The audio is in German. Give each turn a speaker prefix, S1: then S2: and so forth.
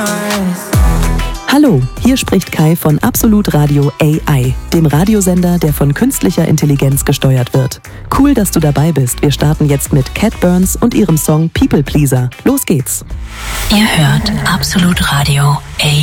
S1: Hallo, hier spricht Kai von Absolut Radio AI, dem Radiosender, der von künstlicher Intelligenz gesteuert wird. Cool, dass du dabei bist. Wir starten jetzt mit Cat Burns und ihrem Song People Pleaser. Los geht's.
S2: Ihr hört Absolut Radio AI.